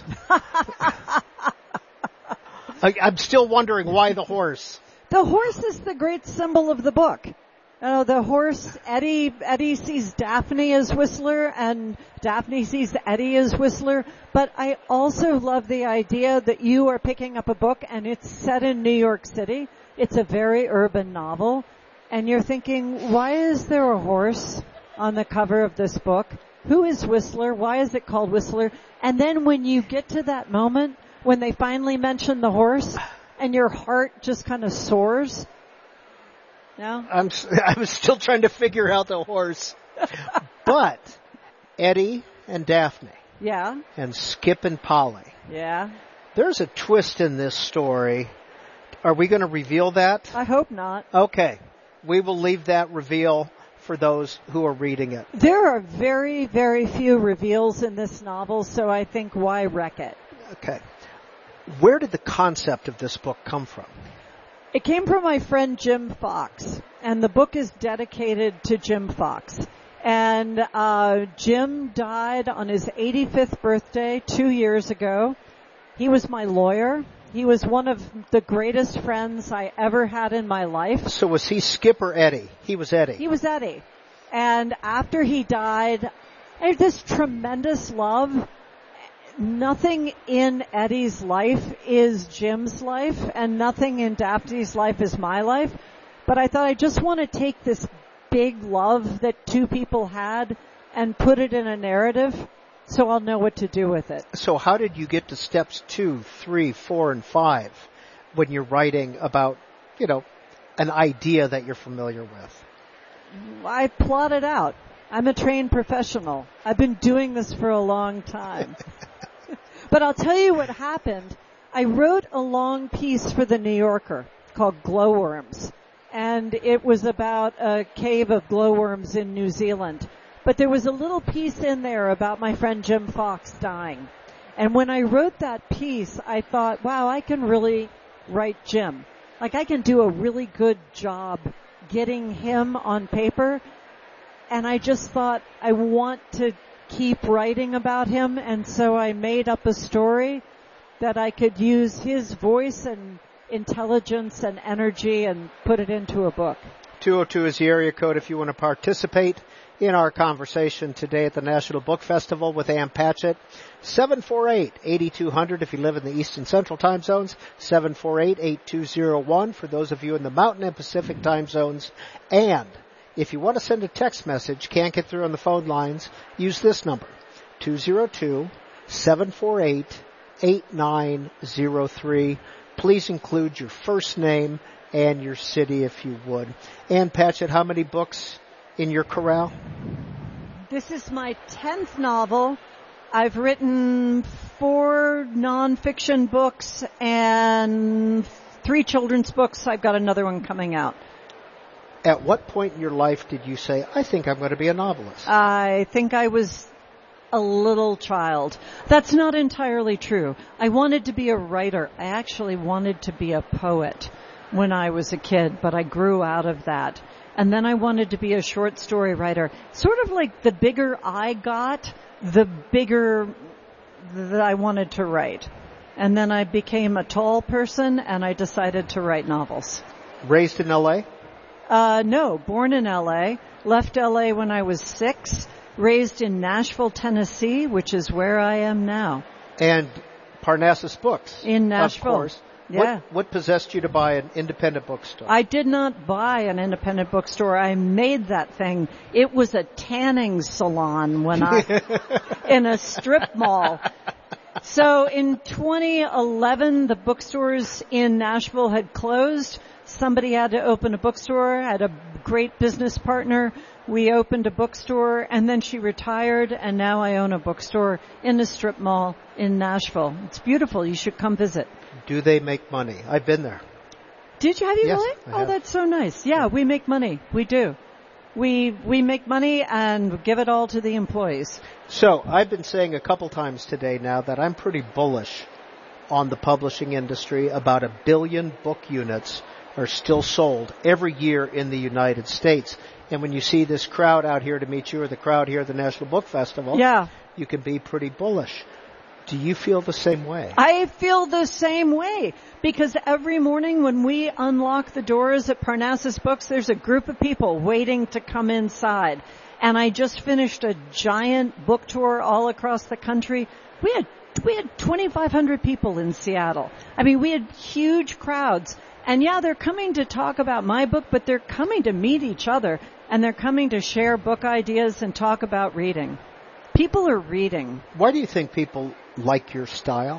I, I'm still wondering why the horse. The horse is the great symbol of the book. Uh, the horse, Eddie, Eddie sees Daphne as Whistler and Daphne sees Eddie as Whistler. But I also love the idea that you are picking up a book and it's set in New York City. It's a very urban novel. And you're thinking, why is there a horse on the cover of this book? Who is Whistler? Why is it called Whistler? And then when you get to that moment, when they finally mention the horse, and your heart just kind of soars. No? I'm, I was still trying to figure out the horse. But Eddie and Daphne. Yeah. And Skip and Polly. Yeah. There's a twist in this story. Are we going to reveal that? I hope not. Okay. We will leave that reveal for those who are reading it. There are very, very few reveals in this novel, so I think why wreck it? Okay. Where did the concept of this book come from? It came from my friend Jim Fox, and the book is dedicated to Jim Fox. And uh Jim died on his eighty-fifth birthday two years ago. He was my lawyer. He was one of the greatest friends I ever had in my life. So was he Skip or Eddie? He was Eddie. He was Eddie. And after he died, I had this tremendous love. Nothing in Eddie's life is Jim's life, and nothing in Daphne's life is my life. But I thought I just want to take this big love that two people had and put it in a narrative so I'll know what to do with it. So how did you get to steps two, three, four, and five when you're writing about, you know, an idea that you're familiar with? I plotted out. I'm a trained professional. I've been doing this for a long time. But I'll tell you what happened. I wrote a long piece for the New Yorker called Glowworms. And it was about a cave of glowworms in New Zealand. But there was a little piece in there about my friend Jim Fox dying. And when I wrote that piece, I thought, wow, I can really write Jim. Like I can do a really good job getting him on paper. And I just thought I want to keep writing about him, and so I made up a story that I could use his voice and intelligence and energy and put it into a book. two oh two is the area code if you want to participate in our conversation today at the National Book Festival with Ann Patchett. seven four eight, eight two zero zero if you live in the East and Central time zones, seven four eight, eight two zero one for those of you in the Mountain and Pacific time zones. And if you want to send a text message, can't get through on the phone lines, use this number, two oh two, seven four eight, eight nine zero three. Please include your first name and your city if you would. Ann Patchett, how many books in your corral? This is my tenth novel. I've written four nonfiction books and three children's books. I've got another one coming out. At what point in your life did you say, I think I'm going to be a novelist? I think I was a little child. That's not entirely true. I wanted to be a writer. I actually wanted to be a poet when I was a kid, but I grew out of that. And then I wanted to be a short story writer. Sort of like the bigger I got, the bigger that I wanted to write. And then I became a tall person and I decided to write novels. Raised in L A? Uh, no, born in L A, left L A when I was six, raised in Nashville, Tennessee, which is where I am now. And Parnassus Books. In Nashville. Of course. Yeah. What, what possessed you to buy an independent bookstore? I did not buy an independent bookstore. I made that thing. It was a tanning salon when I, in a strip mall. So in twenty eleven, the bookstores in Nashville had closed. Somebody had to open a bookstore, had a great business partner. We opened a bookstore, and then she retired, and now I own a bookstore in a strip mall in Nashville. It's beautiful. You should come visit. Do they make money? I've been there. Did you? Have you yes, really? I Oh, have. that's so nice. Yeah, we make money. We do. We we make money and give it all to the employees. So I've been saying a couple times today now that I'm pretty bullish on the publishing industry. About a billion book units are still sold every year in the United States. And when you see this crowd out here to meet you, or the crowd here at the National Book Festival, yeah, you can be pretty bullish. Do you feel the same way? I feel the same way, because every morning when we unlock the doors at Parnassus Books, there's a group of people waiting to come inside. And I just finished a giant book tour all across the country. We had we had twenty-five hundred people in Seattle. I mean, we had huge crowds. And yeah, they're coming to talk about my book, but they're coming to meet each other, and they're coming to share book ideas and talk about reading. People are reading. Why do you think people like your style?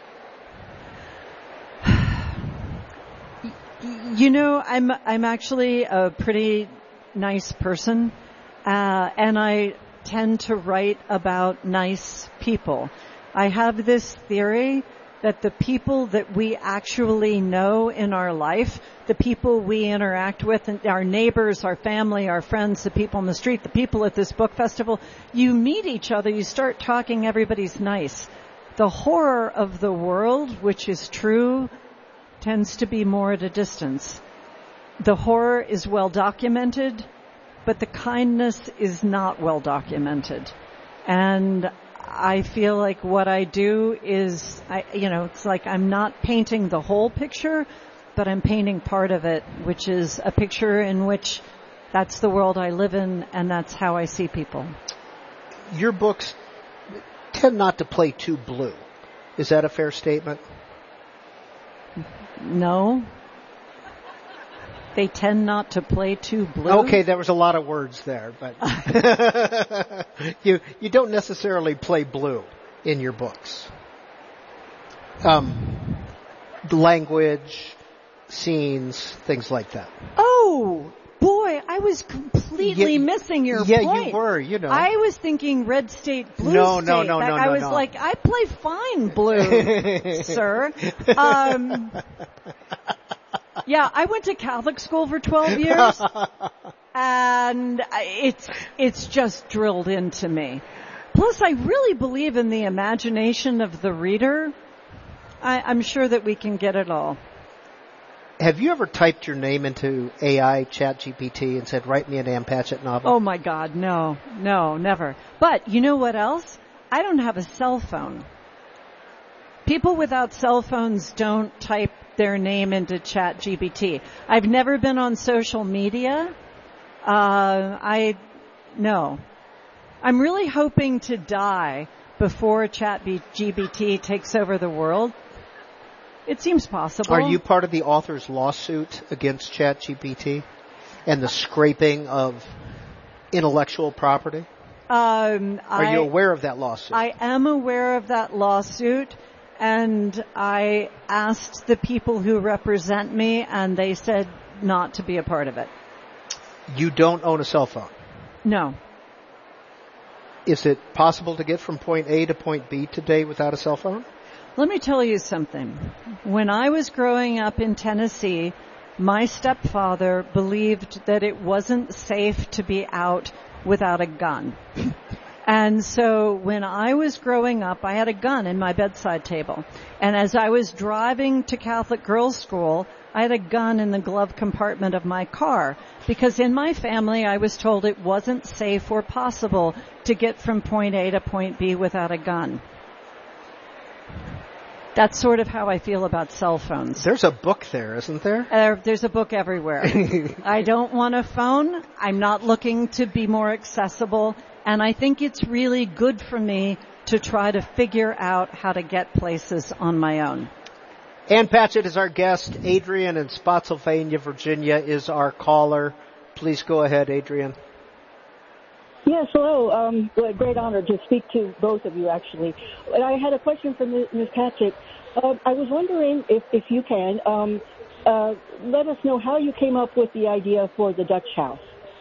You know, I'm I'm actually a pretty nice person, uh, and I tend to write about nice people. I have this theory that the people that we actually know in our life, the people we interact with, and our neighbors, our family, our friends, the people on the street, the people at this book festival, you meet each other, you start talking, everybody's nice. The horror of the world, which is true, tends to be more at a distance. The horror is well documented, but the kindness is not well documented. And I feel like what I do is, I, you know, it's like I'm not painting the whole picture, but I'm painting part of it, which is a picture in which that's the world I live in, and that's how I see people. Your books tend not to play too blue. Is that a fair statement? No. They tend not to play too blue. Okay, there was a lot of words there, but you you don't necessarily play blue in your books. Um, language, scenes, things like that. Oh, boy, I was completely yeah, missing your yeah, point. Yeah, you were, you know. I was thinking red state, blue no, state. No, no, that no, I no, was no. like, I play fine blue, sir. Um, yeah, I went to Catholic school for twelve years, and it's it's just drilled into me. Plus, I really believe in the imagination of the reader. I, I'm sure that we can get it all. Have you ever typed your name into A I, ChatGPT, and said, write me an Ann Patchett novel? Oh, my God, no, no, never. But you know what else? I don't have a cell phone. People without cell phones don't type their name into ChatGPT. I've never been on social media. Uh, I, no. I'm really hoping to die before ChatGPT takes over the world. It seems possible. Are you part of the author's lawsuit against ChatGPT and the scraping of intellectual property? Um, Are I, you aware of that lawsuit? I am aware of that lawsuit, and I asked the people who represent me, and they said not to be a part of it. You don't own a cell phone? No. Is it possible to get from point A to point B today without a cell phone? Let me tell you something. When I was growing up in Tennessee, my stepfather believed that it wasn't safe to be out without a gun. And so when I was growing up, I had a gun in my bedside table. And as I was driving to Catholic girls' school, I had a gun in the glove compartment of my car. Because in my family, I was told it wasn't safe or possible to get from point A to point B without a gun. That's sort of how I feel about cell phones. There's a book there, isn't there? Uh, there's a book everywhere. I don't want a phone. I'm not looking to be more accessible. And I think it's really good for me to try to figure out how to get places on my own. Ann Patchett is our guest. Adrian in Spotsylvania, Virginia is our caller. Please go ahead, Adrian. Yes, hello. Um, great honor to speak to both of you, actually. And I had a question for Miz Patchett. Uh, I was wondering if, if you can, um, uh, let us know how you came up with the idea for the Dutch House.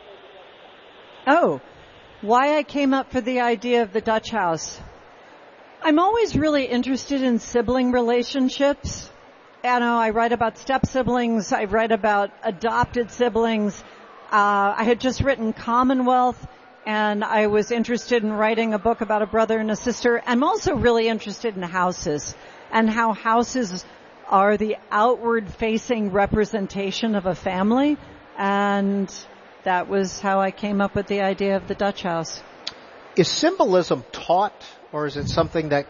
Oh, why I came up for the idea of the Dutch House. I'm always really interested in sibling relationships. You know, I write about step siblings. I write about adopted siblings. Uh, I had just written Commonwealth, and I was interested in writing a book about a brother and a sister. I'm also really interested in houses and how houses are the outward-facing representation of a family, and that was how I came up with the idea of the Dutch House. Is symbolism taught, or is it something that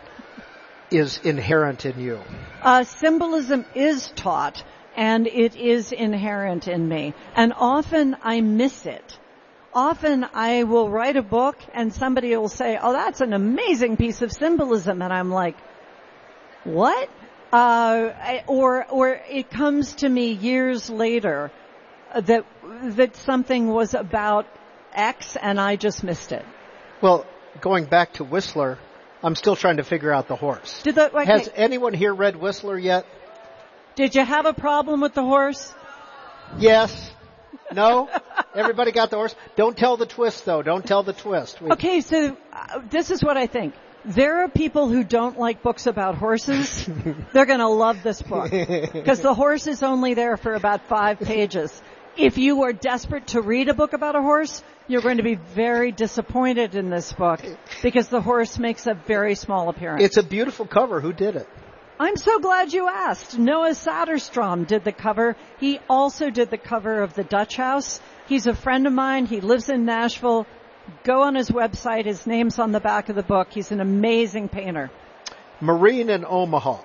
is inherent in you? Uh, symbolism is taught, and it is inherent in me. And often I miss it. Often I will write a book, and somebody will say, oh, that's an amazing piece of symbolism. And I'm like, what? Uh, I, or, or it comes to me years later that, that something was about X, and I just missed it. Well, going back to Whistler, I'm still trying to figure out the horse. Did the, okay. Has anyone here read Whistler yet? Did you have a problem with the horse? Yes. No? Everybody got the horse? Don't tell the twist, though. Don't tell the twist. We... Okay, so uh, this is what I think. There are people who don't like books about horses. They're going to love this book because the horse is only there for about five pages. If you are desperate to read a book about a horse, you're going to be very disappointed in this book because the horse makes a very small appearance. It's a beautiful cover. Who did it? I'm so glad you asked. Noah Saderstrom did the cover. He also did the cover of the Dutch House. He's a friend of mine. He lives in Nashville. Go on his website. His name's on the back of the book. He's an amazing painter. Maureen in Omaha.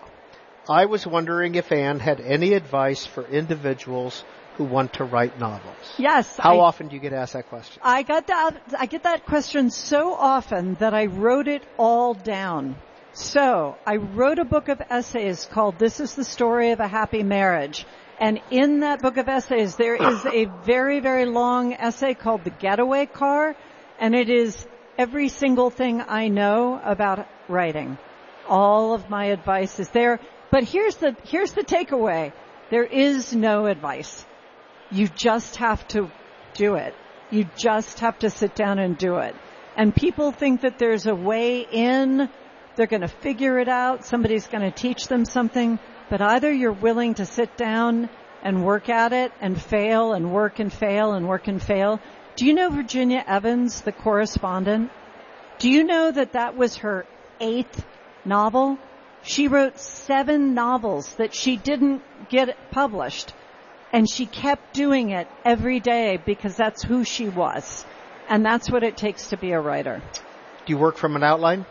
I was wondering if Anne had any advice for individuals who want to write novels. Yes. How I, often do you get asked that question? I got that, I get that question so often that I wrote it all down. So, I wrote a book of essays called This is the Story of a Happy Marriage. And in that book of essays, there is a very, very long essay called The Getaway Car. And it is every single thing I know about writing. All of my advice is there. But here's the, here's the takeaway. There is no advice. You just have to do it. You just have to sit down and do it. And people think that there's a way in. They're going to figure it out. Somebody's going to teach them something. But either you're willing to sit down and work at it and fail and work and fail and work and fail. Do you know Virginia Evans, the correspondent? Do you know that that was her eighth novel? She wrote seven novels that she didn't get published. And she kept doing it every day because that's who she was. And that's what it takes to be a writer. Do you work from an outline?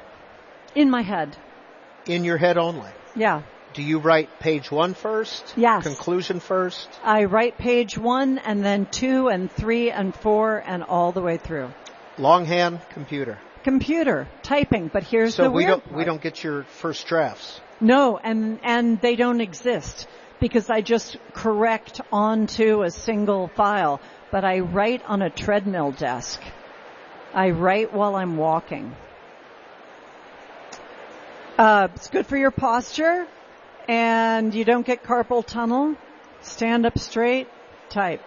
In my head. In your head only? Yeah. Do you write page one first? Yes. Conclusion first? I write page one and then two and three and four and all the way through. Longhand, computer? Computer, typing, but here's so the we weird don't, part. we don't get your first drafts? No, and, and they don't exist because I just correct onto a single file, but I write on a treadmill desk. I write while I'm walking. Uh, it's good for your posture, and you don't get carpal tunnel. Stand up straight, type.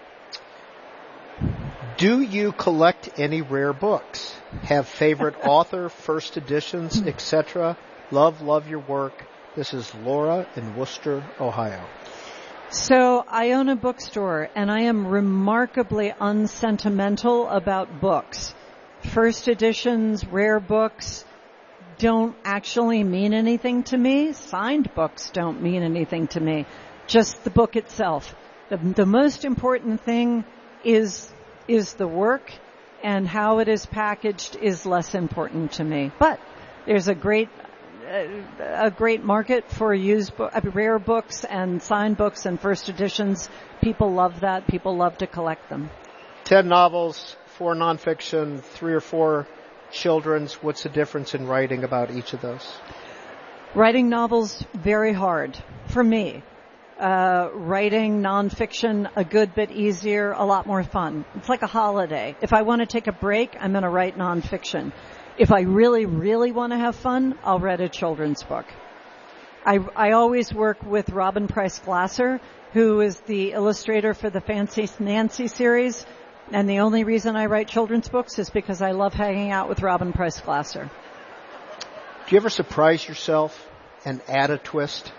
Do you collect any rare books? Have favorite author, first editions, et cetera? Love, love your work. This is Laura in Worcester, Ohio. So I own a bookstore, and I am remarkably unsentimental about books. First editions, rare books don't actually mean anything to me. Signed books don't mean anything to me. Just the book itself. The, the most important thing is is the work, and how it is packaged is less important to me. But there's a great a great market for used bo- rare books and signed books and first editions. People love that. People love to collect them. Ten novels, four nonfiction, three or four children's. What's the difference in writing about each of those? Writing novels, very hard for me. Uh, writing nonfiction, a good bit easier, a lot more fun. It's like a holiday. If I want to take a break, I'm going to write nonfiction. If I really, really want to have fun, I'll read a children's book. I, I always work with Robin Price Glasser, who is the illustrator for the Fancy Nancy series. And the only reason I write children's books is because I love hanging out with Robin Price Glasser. Do you ever surprise yourself and add a twist?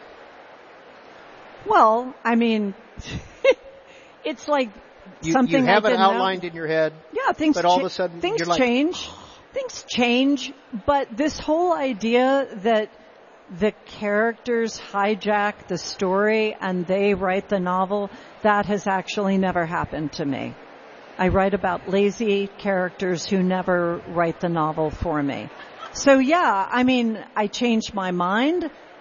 Well, I mean, it's like you, something you have I it outlined know. in your head. Yeah, things. But all cha- of a sudden, things you're like, change. Things change. But this whole idea that the characters hijack the story and they write the novel, that has actually never happened to me. I write about lazy characters who never write the novel for me. So yeah, I mean, I change my mind,